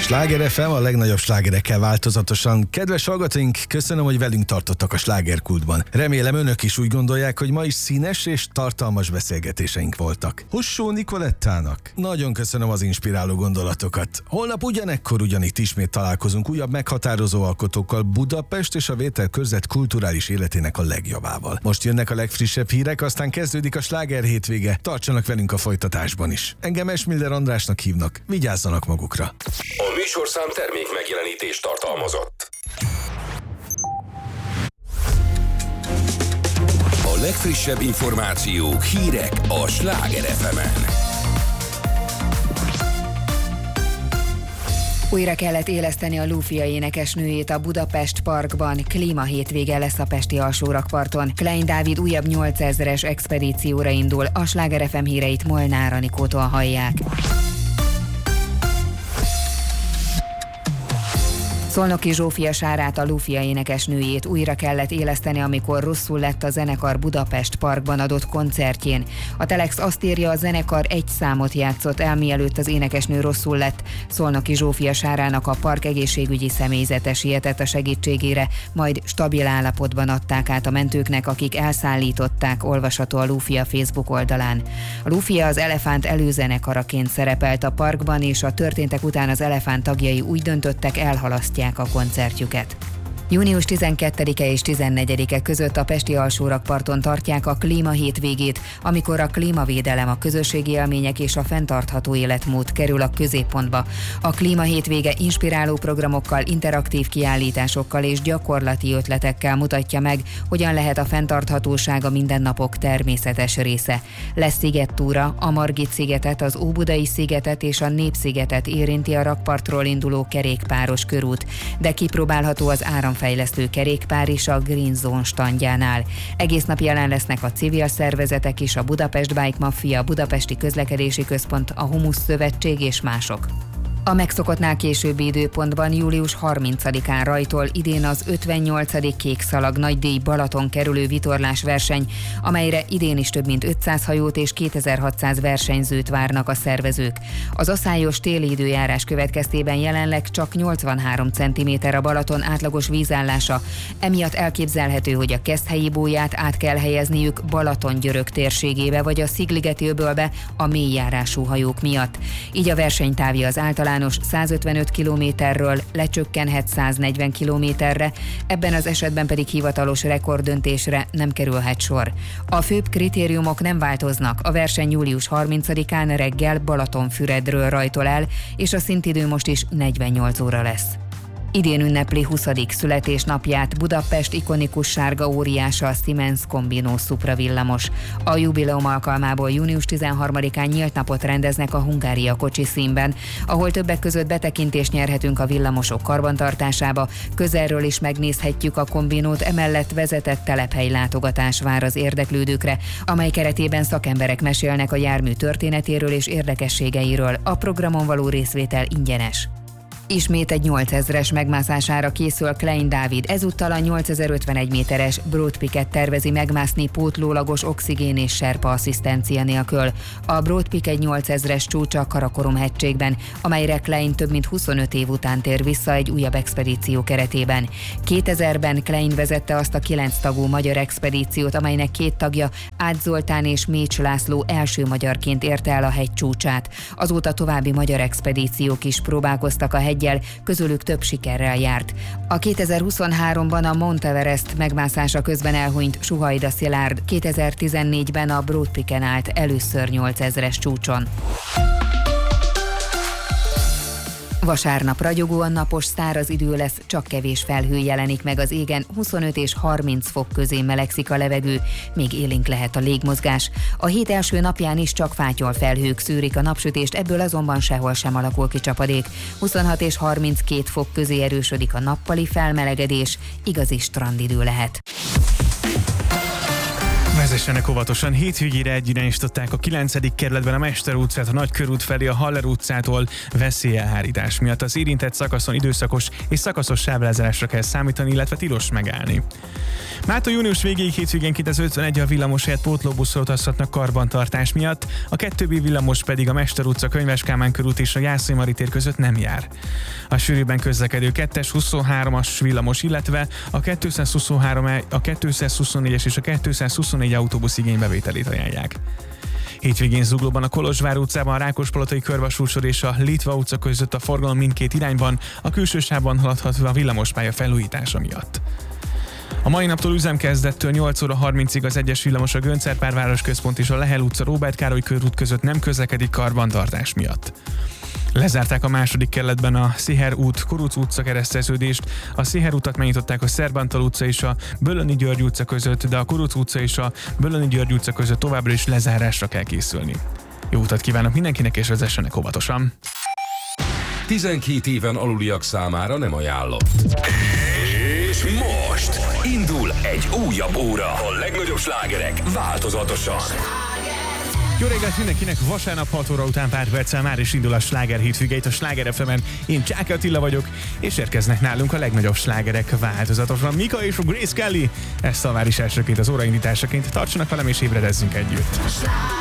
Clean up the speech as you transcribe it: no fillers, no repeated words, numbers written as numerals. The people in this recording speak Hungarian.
Sláger FM, a legnagyobb slágerekkel változatosan. Kedves hallgatóink, köszönöm, hogy velünk tartottak a slágerkultban. Remélem önök is úgy gondolják, hogy ma is színes és tartalmas beszélgetéseink voltak. Hussó Nikolettának nagyon köszönöm az inspiráló gondolatokat. Holnap ugyanekkor ugyanitt ismét találkozunk újabb meghatározó alkotókkal Budapest és a Vételkörzet kulturális életének a legjobbával. Most jönnek a legfrissebb hírek, aztán kezdődik a sláger hétvége. Tartsanak velünk a folytatásban is. Engem Esmiller Andrásnak hívnak. Vigyázzanak magukra. A műsorszám termék megjelenítést tartalmazott. A legfrissebb információk, hírek a Sláger FM-en. Újra kellett éleszteni a Lufia énekesnőjét a Budapest Parkban. Klímahétvége lesz a pesti alsórakparton. Klein Dávid újabb 8000-es expedícióra indul. A Sláger FM híreit Molnár Anikótól hallják. Szolnoki Zsófia Sárát, a Lufia énekesnőjét újra kellett éleszteni, amikor rosszul lett a zenekar Budapest Parkban adott koncertjén. A Telex azt írja, a zenekar egy számot játszott el, mielőtt az énekesnő rosszul lett. Szolnoki Zsófia Sárának a park egészségügyi személyzete sietett a segítségére, majd stabil állapotban adták át a mentőknek, akik elszállították, olvasható a Lufia Facebook oldalán. A Lufia az Elefánt előzenekaraként szerepelt a parkban, és a történtek után az Elefánt tagjai úgy döntöttek, elhalasztják a koncertjüket. Június 12-e és 14-e között a pesti alsórakparton tartják a klímahétvégét, amikor a klímavédelem, a közösségi élmények és a fenntartható életmód kerül a középpontba. A klímahétvége inspiráló programokkal, interaktív kiállításokkal és gyakorlati ötletekkel mutatja meg, hogyan lehet a fenntarthatóság a mindennapok természetes része. Lesz szigettúra, a Margit-szigetet, az Óbudai szigetet és a Népszigetet érinti a rakpartról induló kerékpáros körút, de kipróbálható az áramfejlesztő kerékpár is a Green Zone standjánál. Egész nap jelen lesznek a civil szervezetek is, a Budapest Bike Mafia, a Budapesti Közlekedési Központ, a Humusz Szövetség és mások. A megszokottnál későbbi időpontban július 30-án rajtol idén az 58. Kékszalag nagydíj Balaton kerülő vitorlás verseny, amelyre idén is több mint 500 hajót és 2600 versenyzőt várnak a szervezők. Az aszályos téli időjárás következtében jelenleg csak 83 cm a Balaton átlagos vízállása, emiatt elképzelhető, hogy a Keszthelyi bóját át kell helyezniük Balaton-Györök térségébe vagy a Szigligeti-öbölbe a mélyjárású hajók miatt. Így a versenytávja az általános 155 kilométerről lecsökkenhet 140 kilométerre, ebben az esetben pedig hivatalos rekorddöntésre nem kerülhet sor. A főbb kritériumok nem változnak, a verseny július 30-án reggel Balatonfüredről rajtol el, és a szintidő most is 48 óra lesz. Idén ünnepli 20. születésnapját Budapest ikonikus sárga óriása, a Siemens Combino Supra villamos. A jubileum alkalmából június 13-án nyílt napot rendeznek a Hungária kocsi színben, ahol többek között betekintést nyerhetünk a villamosok karbantartásába, közelről is megnézhetjük a Combinót, emellett vezetett telephely látogatás vár az érdeklődőkre, amely keretében szakemberek mesélnek a jármű történetéről és érdekességeiről. A programon való részvétel ingyenes. Ismét egy 8000-es megmászására készül Klein Dávid, ezúttal a 8051 méteres Broad-Peak-et tervezi megmászni pótlólagos oxigén és serpa asszisztencia nélkül. A Broad-Peak egy 8000-es csúcsa Karakorum-hegységben, amelyre Klein több mint 25 év után tér vissza egy újabb expedíció keretében. 2000-ben Klein vezette azt a 9 tagú magyar expedíciót, amelynek 2 tagja, Ács Zoltán és Mécs László első magyarként érte el a hegy csúcsát. Azóta további magyar expedíciók is próbálkoztak a hegyen, közülük több sikerrel járt. A 2023-ban a Mount Everest megmászása közben elhunyt Suhajda Szilárd 2014-ben a Broad-Peak-en állt először 8000-es csúcson. Vasárnap ragyogóan napos, száraz idő lesz, csak kevés felhő jelenik meg az égen, 25 és 30 fok közé melegszik a levegő, még élénk lehet a légmozgás. A hét első napján is csak fátyol felhők szűrik a napsütést, ebből azonban sehol sem alakul ki csapadék. 26 és 32 fok közé erősödik a nappali felmelegedés, igazi strandidő lehet. Vezessenek óvatosan. Hétvégére egyirányosították a 9. kerületben a Mester utcát a Nagykörút felé a Haller utcától veszélyelhárítás miatt. Az érintett szakaszon időszakos és szakaszos sávlezárásra kell számítani, illetve tilos megállni. Mától június végéig hétvégénként az 51 a villamos helyett pótlóbusszal utazhatnak karbantartás miatt, a 2B villamos pedig a Mester utca, Könyves Kálmán körút és a Jászai Mari tér között nem jár. A sűrűbben közlekedő 2-es, 23-as villamos, illetve a 223, a 224-es és a 224 autóbusz igénybevételét ajánlják. Hétvégén Zuglóban a Kolozsvár utcában a Rákospalotai körvasútsor és a Litva utca között a forgalom mindkét irányban, a külső sávban haladhatva a villamospálya felújítása miatt. A mai naptól üzemkezdettől 8 óra 30-ig az egyes villamos a Göncz-Pár központ és a Lehel utca Róbert Károly körút között nem közlekedik karbantartás miatt. Lezárták a második kerületben a Sziher út Kuruc utca kereszteződést, a Sziher utat megnyitották a Szerbantal utca és a Bölöni György utca között, de a Kuruc utca és a Bölöni György utca között továbbra is lezárásra kell készülni. Jó utat kívánok mindenkinek, és vezessenek óvatosan! 12 éven aluliak számára nem ajánlott. És most indul egy újabb óra. A legnagyobb slágerek változatosan. Jó reggelt mindenkinek! Vasárnap 6 óra után pár perccel már is indul a Sláger hétvége itt a Sláger FM-en. Én Csáky Attila vagyok, és érkeznek nálunk a legnagyobb slágerek változatosan. Mika és a Grace Kelly, ezt a már is elsőként az óraindításaként. Tartsanak velem és ébredezzünk együtt!